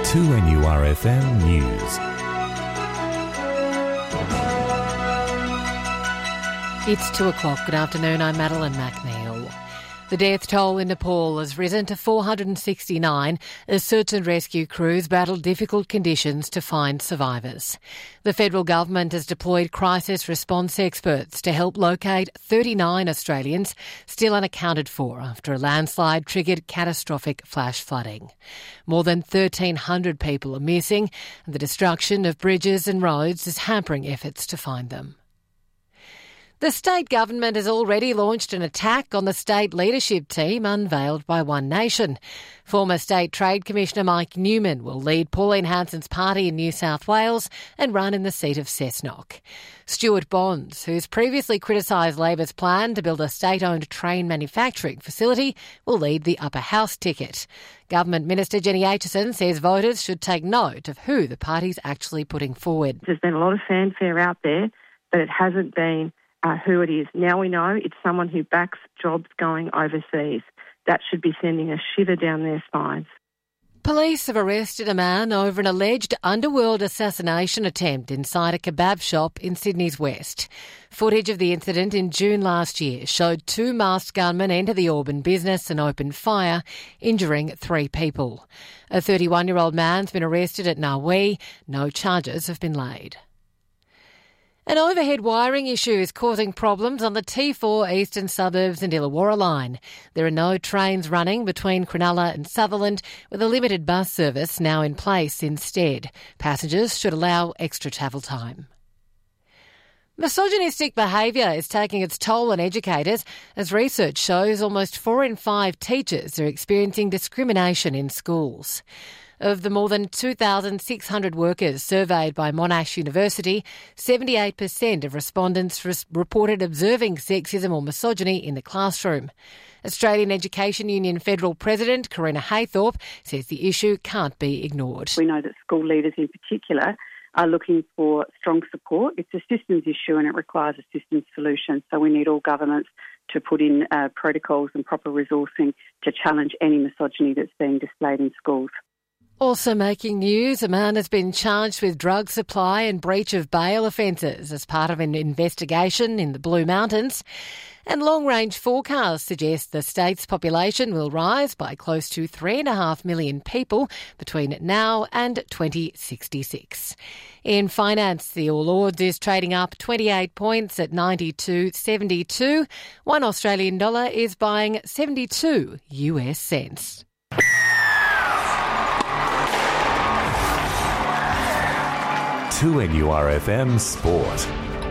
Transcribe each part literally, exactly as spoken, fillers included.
two N U R F M News. It's two o'clock. Good afternoon. I'm Madeline McNeil. The death toll in Nepal has risen to four hundred sixty-nine as search and rescue crews battle difficult conditions to find survivors. The federal government has deployed crisis response experts to help locate thirty-nine Australians still unaccounted for after a landslide triggered catastrophic flash flooding. More than thirteen hundred people are missing, and the destruction of bridges and roads is hampering efforts to find them. The state government has already launched an attack on the state leadership team unveiled by One Nation. Former State Trade Commissioner Mike Newman will lead Pauline Hanson's party in New South Wales and run in the seat of Cessnock. Stuart Bonds, who's previously criticised Labor's plan to build a state-owned train manufacturing facility, will lead the upper house ticket. Government Minister Jenny Aitchison says voters should take note of who the party's actually putting forward. There's been a lot of fanfare out there, but it hasn't been Uh, who it is. Now we know it's someone who backs jobs going overseas. That should be sending a shiver down their spines. Police have arrested a man over an alleged underworld assassination attempt inside a kebab shop in Sydney's West. Footage of the incident in June last year showed two masked gunmen enter the Auburn business and open fire, injuring three people. A thirty-one-year-old man's been arrested at Narwee. No charges have been laid. An overhead wiring issue is causing problems on the T four Eastern Suburbs and Illawarra line. There are no trains running between Cronulla and Sutherland, with a limited bus service now in place instead. Passengers should allow extra travel time. Misogynistic behaviour is taking its toll on educators as research shows almost four in five teachers are experiencing discrimination in schools. Of the more than two thousand six hundred workers surveyed by Monash University, seventy-eight percent of respondents res- reported observing sexism or misogyny in the classroom. Australian Education Union Federal President Karina Haythorpe says the issue can't be ignored. We know that school leaders in particular are looking for strong support. It's a systems issue and it requires a systems solution, so we need all governments to put in uh, protocols and proper resourcing to challenge any misogyny that's being displayed in schools. Also making news, a man has been charged with drug supply and breach of bail offences as part of an investigation in the Blue Mountains. And long-range forecasts suggest the state's population will rise by close to three and a half million people between now and twenty sixty-six. In finance, the All Ords is trading up twenty-eight points at ninety-two seventy-two. One Australian dollar is buying seventy-two U S cents. two N U R F M Sport.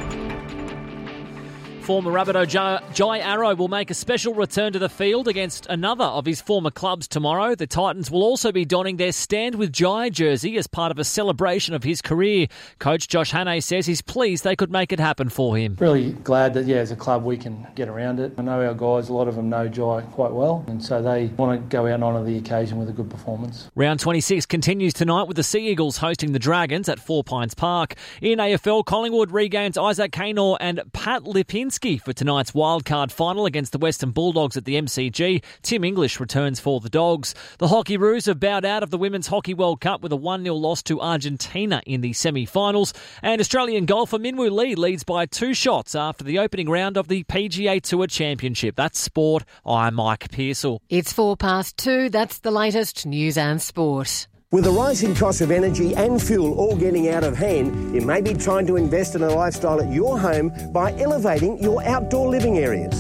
Former Rabbitoh Jai Arrow will make a special return to the field against another of his former clubs tomorrow. The Titans will also be donning their Stand With Jai jersey as part of a celebration of his career. Coach Josh Hannay says he's pleased they could make it happen for him. Really glad that, yeah, as a club we can get around it. I know our guys, a lot of them know Jai quite well, and so they want to go out and honour the occasion with a good performance. Round twenty-six continues tonight with the Sea Eagles hosting the Dragons at Four Pines Park. In A F L, Collingwood regains Isaac Kaynor and Pat Lipinski for tonight's wildcard final against the Western Bulldogs at the M C G. Tim English returns for the Dogs. The Hockey Roos have bowed out of the Women's Hockey World Cup with a one nil loss to Argentina in the semi-finals. And Australian golfer Minwoo Lee leads by two shots after the opening round of the P G A Tour Championship. That's sport. I'm Mike Pearsall. It's four past two. That's the latest news and sport. With the rising cost of energy and fuel all getting out of hand, you may be trying to invest in a lifestyle at your home by elevating your outdoor living areas.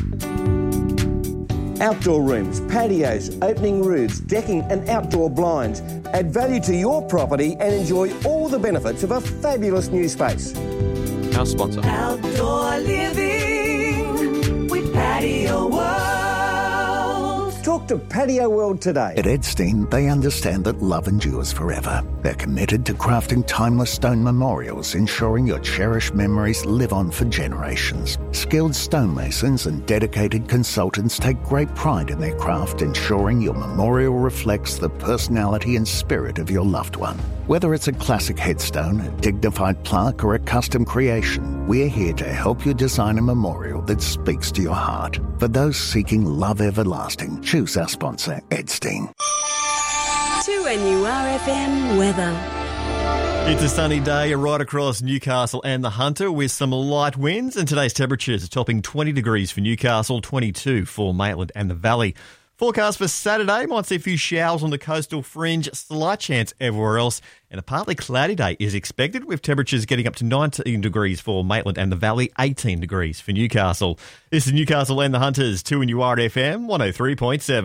Outdoor rooms, patios, opening roofs, decking and outdoor blinds add value to your property and enjoy all the benefits of a fabulous new space. Our sponsor. Outdoor living with Patio World. Talk to Patio World today. At Edstein, they understand that love endures forever. They're committed to crafting timeless stone memorials, ensuring your cherished memories live on for generations. Skilled stonemasons and dedicated consultants take great pride in their craft, ensuring your memorial reflects the personality and spirit of your loved one. Whether it's a classic headstone, a dignified plaque, or a custom creation, we're here to help you design a memorial that speaks to your heart. For those seeking love everlasting, choose our sponsor, Edstein. two N U R F M weather. It's a sunny day right across Newcastle and the Hunter with some light winds, and today's temperatures are topping twenty degrees for Newcastle, twenty-two for Maitland and the Valley. Forecast for Saturday, might see a few showers on the coastal fringe, slight chance everywhere else, and a partly cloudy day is expected with temperatures getting up to nineteen degrees for Maitland and the Valley, eighteen degrees for Newcastle. This is Newcastle and the Hunters, two N U R F M one oh three point seven.